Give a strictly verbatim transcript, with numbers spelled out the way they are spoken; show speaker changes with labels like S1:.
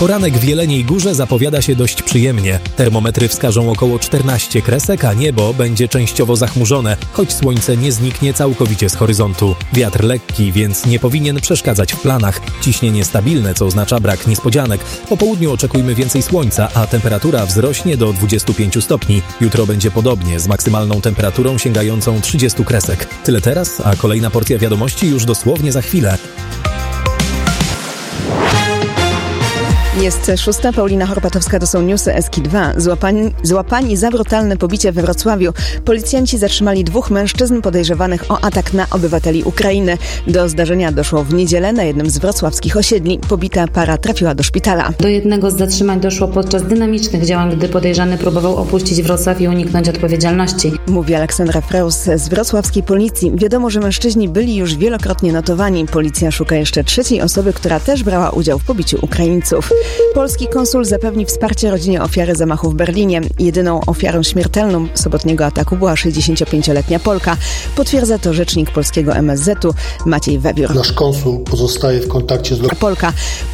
S1: Poranek w Jeleniej Górze zapowiada się dość przyjemnie. Termometry wskażą około czternaście kresek, a niebo będzie częściowo zachmurzone, choć słońce nie zniknie całkowicie z horyzontu. Wiatr lekki, więc nie powinien przeszkadzać w planach. Ciśnienie stabilne, co oznacza brak niespodzianek. Po południu oczekujmy więcej słońca, a temperatura wzrośnie do dwudziestu pięciu stopni. Jutro będzie podobnie, z maksymalną temperaturą sięgającą trzydziestu kresek. Tyle teraz, a kolejna porcja wiadomości już dosłownie za chwilę.
S2: Jest szósta, Paulina Horpatowska, to są newsy S K dwa. Złapani, złapani za brutalne pobicie we Wrocławiu. Policjanci zatrzymali dwóch mężczyzn podejrzewanych o atak na obywateli Ukrainy. Do zdarzenia doszło w niedzielę na jednym z wrocławskich osiedli. Pobita para trafiła do szpitala.
S3: Do jednego z zatrzymań doszło podczas dynamicznych działań, gdy podejrzany próbował opuścić Wrocław i uniknąć odpowiedzialności.
S2: Mówi Aleksandra Freus z wrocławskiej policji. Wiadomo, że mężczyźni byli już wielokrotnie notowani. Policja szuka jeszcze trzeciej osoby, która też brała udział w pobiciu Ukraińców. Polski konsul zapewni wsparcie rodzinie ofiary zamachu w Berlinie. Jedyną ofiarą śmiertelną sobotniego ataku była sześćdziesięciopięcioletnia Polka. Potwierdza to rzecznik polskiego M S Z-u Maciej Webiór.
S4: Nasz konsul pozostaje w kontakcie z...
S2: Polka